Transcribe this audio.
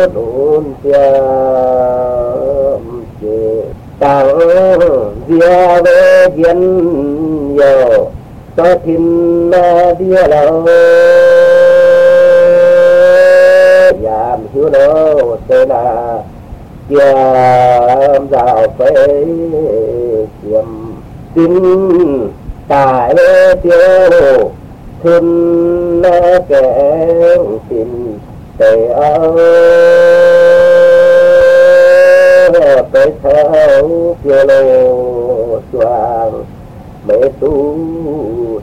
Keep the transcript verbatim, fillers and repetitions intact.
đồn tiêm chế tăng dia về kiến nhiều cho thiên dia lâu giảm hiếu đâu tên là kiếm dạo phê kiếm tin tại tiêu thân kẻ tin tề ơ tới theo tiêu lô xoàng mê tu